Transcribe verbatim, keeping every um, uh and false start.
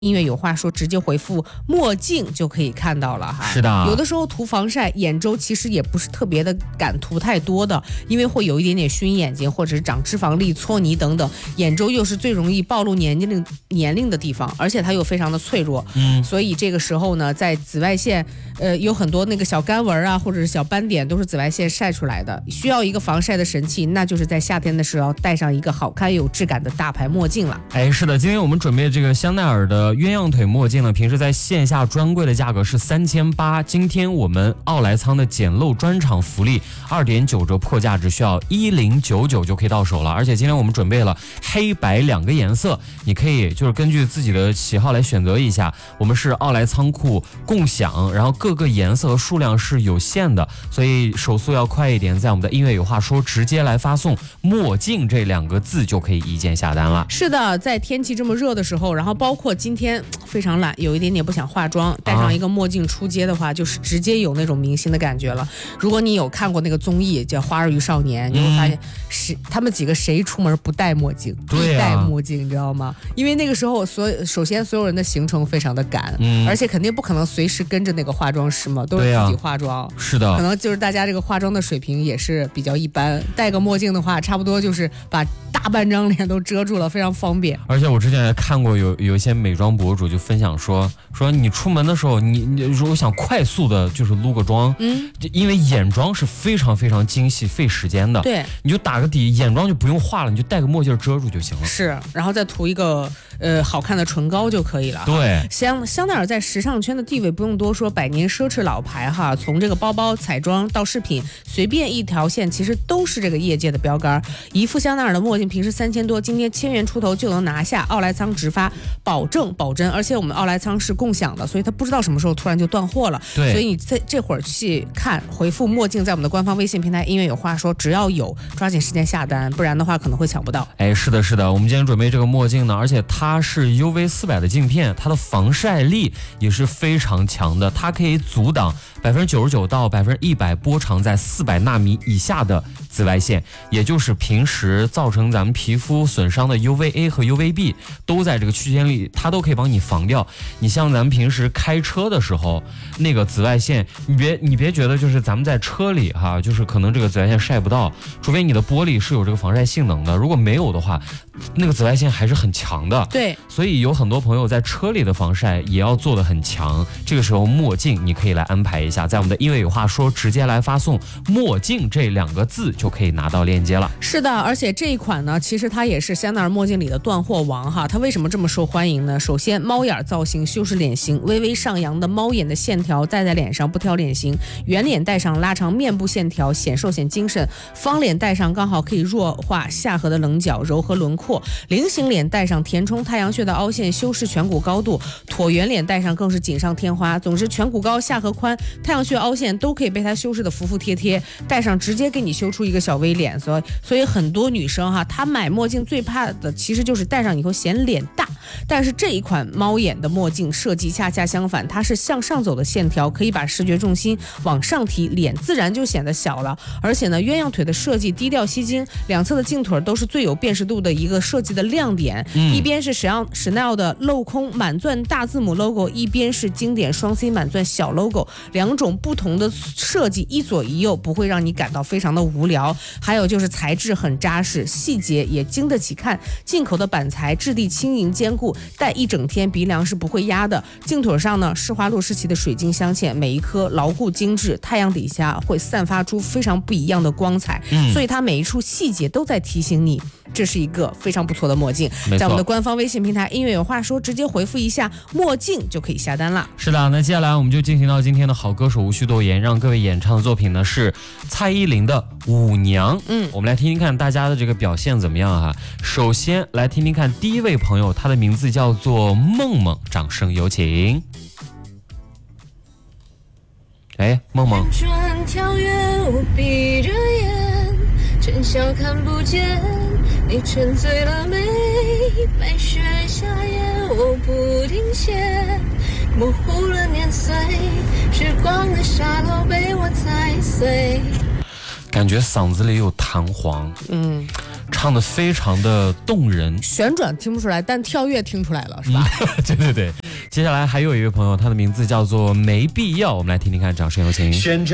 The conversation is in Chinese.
音乐有话说，直接回复墨镜就可以看到了哈。 是的， 有的时候涂防晒，眼周其实也不是特别的敢涂太多的，因为会有一点点熏眼睛，或者是长脂肪粒、搓泥等等。眼周又是最容易暴露年龄年龄的地方，而且它又非常的脆弱，嗯，所以这个时候呢，在紫外线，呃，有很多那个小干纹啊，或者是小斑点，都是紫外线晒出来的。需要一个防晒的神器，那就是在夏天的时候戴上一个好看有质感的大牌墨镜了。 哎，是的，今天我们准备这个香奈儿的鸳鸯腿墨镜呢，平时在线下专柜的价格是三千八，今天我们奥莱仓的捡漏专场福利，二点九折破价，只需要一零九九就可以到手了。而且今天我们准备了黑白两个颜色，你可以就是根据自己的喜好来选择一下。我们是奥莱仓库共享，然后各个颜色和数量是有限的，所以手速要快一点，在我们的音乐有话说直接来发送墨镜这两个字就可以一键下单了。 是的，在天气这么热的时候，然后包括今天非常懒，有一点点不想化妆，戴上一个墨镜出街的话，啊、就是直接有那种明星的感觉了。如果你有看过那个综艺叫《花儿与少年》，你会发现谁、嗯、他们几个谁出门不戴墨镜， 对、啊， 戴墨镜，你知道吗？因为那个时候所首先所有人的行程非常的赶、嗯，而且肯定不可能随时跟着那个化妆师嘛，都是自己化妆。 啊、是的， 可能就是大家这个化妆的水平也是比较一般，戴个墨镜的话，差不多就是把大半张脸都遮住了，非常方便。 而且我之前也看过有有一些美妆博主就分享说说你出门的时候，你你如果想快速的就是撸个妆，嗯，因为眼妆是非常非常精细费时间的， 对，你就打个底，眼妆就不用画了，你就戴个墨镜遮住就行了。 是，然后再涂一个呃好看的唇膏就可以了。 对， 香香奈儿在时尚圈的地位不用多说，百年奢侈老牌哈，从这个包包、彩妆到饰品，随便一条线其实都是这个业界的标杆。一副香奈儿的墨镜平时三千多，今天千元出头就能拿下，奥莱仓直发，保证保真。而且我们奥莱仓是共享的，所以它不知道什么时候突然就断货了。 对， 所以你在这会儿去看，回复墨镜，在我们的官方微信平台音乐有话说，只要有抓紧时间下单，不然的话可能会抢不到。 哎，是的，是的，我们今天准备这个墨镜呢，而且它是 U V 四百的镜片，它的防晒力也是非常强的，它可以阻挡百分之九十九到百分之一百波长在四百纳米以下的紫外线，也就是平时造成咱们皮肤损伤的 U V A 和 U V B 都在这个区间里，它都可以帮你防掉。你像咱们平时开车的时候，那个紫外线，你别你别觉得就是咱们在车里哈，就是可能这个紫外线晒不到，除非你的玻璃是有这个防晒性能的，如果没有的话，那个紫外线还是很强的。 对， 所以有很多朋友在车里的防晒也要做得很强。这个时候墨镜你可以来安排一下，在我们的音乐有话说直接来发送墨镜这两个字就可以拿到链接了。 是的，而且这一款呢，其实它也是香奈儿墨镜里的断货王哈。它为什么这么受欢迎呢？首先，猫眼造型修饰脸型，微微上扬的猫眼的线条戴在脸上不挑脸型，圆脸戴上拉长面部线条，显瘦显精神；方脸戴上刚好可以弱化下颌的棱角，柔和轮廓；菱形脸戴上填充太阳穴的凹陷，修饰颧骨高度；椭圆脸戴上更是锦上添花。总之，颧骨高、下颌宽、太阳穴凹陷都可以被它修饰的服服帖帖，戴上直接给你修出一个小 V 脸。所以，所以很多女生哈，她买墨镜最怕的其实就是戴上以后显脸大。但是这一款猫眼的墨镜设计恰恰相反，它是向上走的线条，可以把视觉重心往上提，脸自然就显得小了。而且呢，鸳鸯腿的设计低调吸睛，两侧的镜腿都是最有辨识度的一个设计的亮点。嗯、一边是史昂史奈尔的镂空满钻大字母 logo， 一边是经典双 C 满钻小 logo， 两种不同的设计一左一右，不会让你感到非常的无聊。还有就是材质很扎实，细节也经得起看。进口的板材质地轻盈坚固，戴一整天鼻梁是不会压的。镜腿上呢，施华洛世奇的水晶镶嵌，每一颗牢固精致，太阳底下会散发出非常不一样的光彩。嗯、所以它每一处细节都在提醒你，这是一个非常不错的墨镜。在我们的官方微信平台音乐有话说，直接回复一下墨镜就可以下单了。 是的，那接下来我们就进行到今天的好歌手无需多言，让各位演唱的作品呢是蔡依林的舞娘。嗯，我们来听听看大家的这个表现怎么样啊？首先来听听看第一位朋友，他的名字叫做梦梦，掌声有请。哎，梦梦。跳跃，我闭着眼，真笑看不见，你沉醉了没？白雪下夜，我不停歇，模糊了年岁，时光的沙漏被我踩碎。感觉嗓子里有弹簧，嗯， 唱得非常的动人。 旋转听不出来，但跳跃听出来了，是吧？ 嗯、对对对。接下来还有一位朋友，他的名字叫做没必要，我们来听听看，掌声有请。